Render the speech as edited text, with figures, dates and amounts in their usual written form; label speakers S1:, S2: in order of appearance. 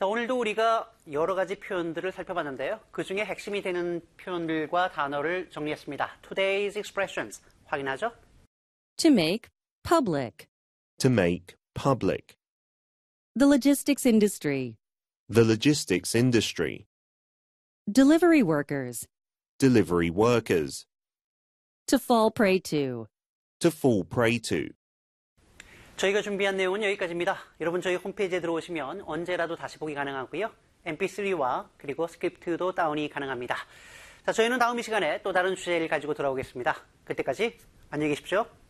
S1: 자, 오늘도 우리가 여러 가지 표현들을 살펴봤는데요. 그 중에 핵심이 되는 표현들과 단어를 정리했습니다. Today's expressions 확인하죠?
S2: To make public.
S3: To make public.
S2: The logistics industry.
S3: The logistics industry.
S2: Delivery workers.
S3: Delivery workers.
S2: To fall prey to.
S3: To fall prey to.
S1: 저희가 준비한 내용은 여기까지입니다. 여러분 저희 홈페이지에 들어오시면 언제라도 다시 보기 가능하고요. mp3와 그리고 스크립트도 다운이 가능합니다. 자, 저희는 다음 이 시간에 또 다른 주제를 가지고 돌아오겠습니다. 그때까지 안녕히 계십시오.